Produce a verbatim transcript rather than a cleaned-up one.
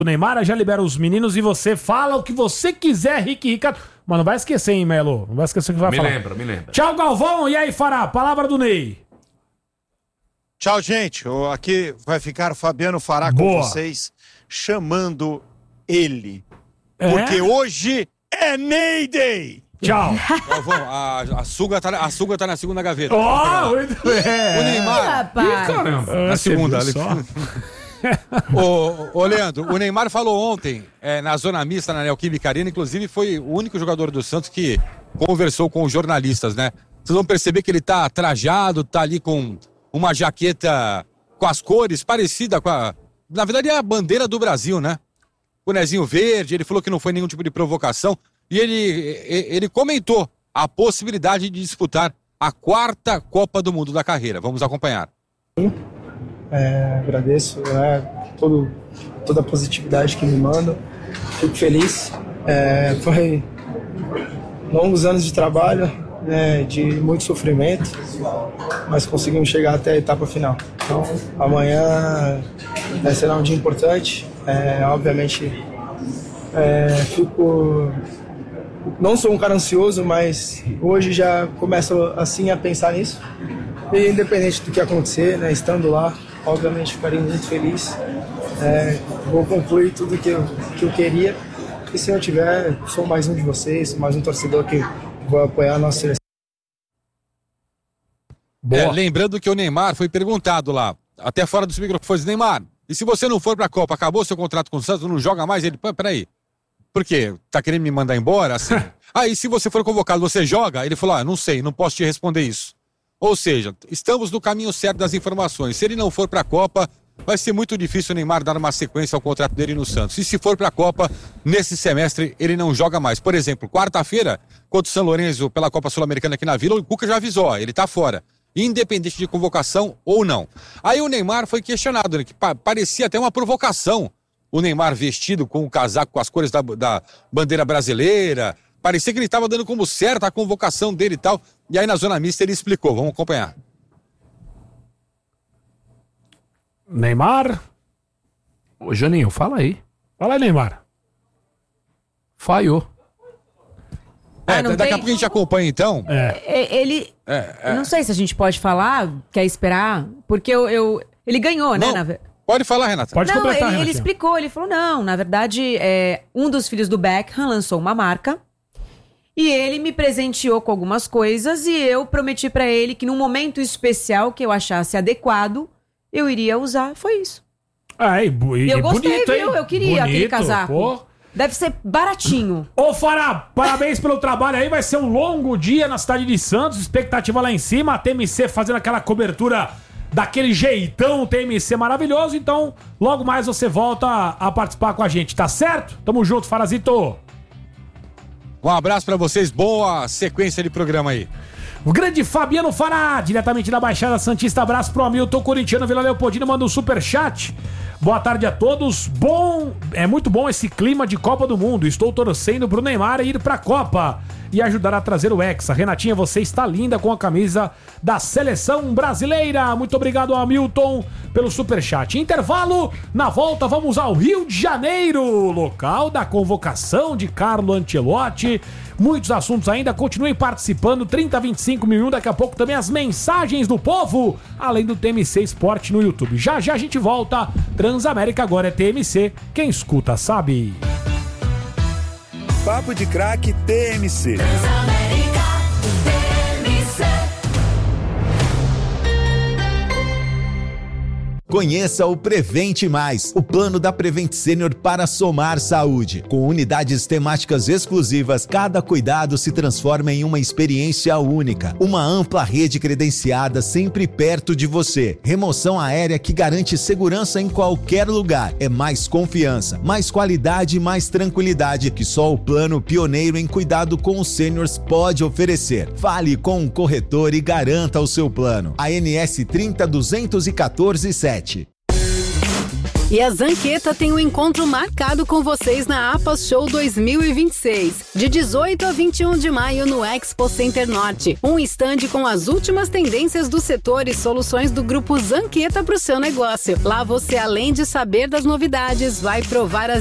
O Neymar já libera os meninos e você fala o que você quiser, Rick Ricardo. Mas não vai esquecer, hein, Melo? Não vai esquecer o que vai me falar. Me lembra, me lembra. Tchau, Galvão. E aí, Fará? Palavra do Ney. Tchau, gente. Aqui vai ficar Fabiano Fará com Boa. vocês, chamando ele. É? Porque hoje é Ney Day. Tchau. Galvão, a, a, suga tá, a suga tá na segunda gaveta. Ó, oh, muito bem. O Neymar... Rapaz. Ih, caramba. Na segunda, Você viu ali. só? Ô, ô, Leandro, o Neymar falou ontem, é, na zona mista, na Neoquímica Arena, inclusive foi o único jogador do Santos que conversou com os jornalistas, né? Vocês vão perceber que ele tá trajado, tá ali com uma jaqueta com as cores parecida com a... Na verdade é a bandeira do Brasil, né? Bonezinho verde, ele falou que não foi nenhum tipo de provocação e ele, ele comentou a possibilidade de disputar a quarta Copa do Mundo da carreira. Vamos acompanhar. É, agradeço né, todo, toda a positividade que me mandam, fico feliz. É, foi longos anos de trabalho, né, de muito sofrimento, mas conseguimos chegar até a etapa final. Então, amanhã é, será um dia importante. É, obviamente, é, fico. Não sou um cara ansioso, mas hoje já começo assim a pensar nisso. E independente do que acontecer, né, estando lá, obviamente ficarei muito feliz. É, vou concluir tudo que eu, que eu queria. E se eu tiver, sou mais um de vocês, sou mais um torcedor que vou apoiar a nossa seleção. É, lembrando que o Neymar foi perguntado lá, até fora dos microfones, Neymar, e se você não for pra Copa, acabou seu contrato com o Santos, não joga mais? Ele, peraí, por quê? Tá querendo me mandar embora? Assim? Ah, e se você for convocado, você joga? Ele falou, ah, não sei, não posso te responder isso. Ou seja, estamos no caminho certo das informações. Se ele não for para a Copa, vai ser muito difícil o Neymar dar uma sequência ao contrato dele no Santos. E se for para a Copa, nesse semestre ele não joga mais. Por exemplo, quarta-feira, contra o São Lourenço pela Copa Sul-Americana aqui na Vila, o Cuca já avisou, ó, ele tá fora. Independente de convocação ou não. Aí o Neymar foi questionado, né, que pa- parecia até uma provocação. O Neymar vestido com o casaco com as cores da, da bandeira brasileira. Parecia que ele estava dando como certa a convocação dele e tal. E aí na zona mista ele explicou. Vamos acompanhar. Neymar. Ô, Janinho, fala aí. Fala aí, Neymar. Falhou. É, Ah, não daqui tem? a pouco a gente acompanha então. É. É, Ele. É, é. Eu não sei se a gente pode falar, quer esperar, porque eu. eu- ele ganhou, né? Não, na ve- pode falar, Renata. Pode Não, completar, ele, ele Renatinho. explicou, ele falou, não, na verdade, é, um dos filhos do Beckham lançou uma marca e ele me presenteou com algumas coisas e eu prometi pra ele que num momento especial que eu achasse adequado, eu iria usar. Foi isso. Ah, e, bu- e E eu gostei, bonito, viu? hein? Eu queria aquele Bonito, casaco. pô. Deve ser baratinho. Ô, Fará, parabéns pelo trabalho aí. Vai ser um longo dia na cidade de Santos. Expectativa lá em cima. A T M C fazendo aquela cobertura daquele jeitão. T M C maravilhoso. Então, logo mais você volta a, a participar com a gente, tá certo? Tamo junto, Farazito. Um abraço pra vocês. Boa sequência de programa aí. O grande Fabiano Fará, diretamente da Baixada Santista. Abraço pro Hamilton Corintiano. Vila Leopoldina manda um superchat. Boa tarde a todos. Bom, é muito bom esse clima de Copa do Mundo. Estou torcendo pro Neymar ir pra Copa e ajudar a trazer o Hexa. Renatinha, você está linda com a camisa da Seleção Brasileira. Muito obrigado, Hamilton, pelo superchat. Intervalo, na volta vamos ao Rio de Janeiro, local da convocação de Carlo Ancelotti. Muitos assuntos ainda, continuem participando, trinta, vinte e cinco mil, daqui a pouco também as mensagens do povo, além do T M C Esporte no YouTube. Já já a gente volta, Transamérica agora é T M C, quem escuta sabe. Papo de Craque T M C. Conheça o Prevente Mais, o plano da Prevent Senior para somar saúde. Com unidades temáticas exclusivas, cada cuidado se transforma em uma experiência única. Uma ampla rede credenciada sempre perto de você. Remoção aérea que garante segurança em qualquer lugar. É mais confiança, mais qualidade e mais tranquilidade que só o plano pioneiro em cuidado com os seniors pode oferecer. Fale com o corretor e garanta o seu plano. A N S trinta, duzentos e quatorze, sete. E a Zanqueta tem um encontro marcado com vocês na APAS Show dois mil e vinte e seis, de dezoito a vinte e um de maio no Expo Center Norte. Um estande com as últimas tendências do setor e soluções do grupo Zanqueta para o seu negócio. Lá você, além de saber das novidades, vai provar as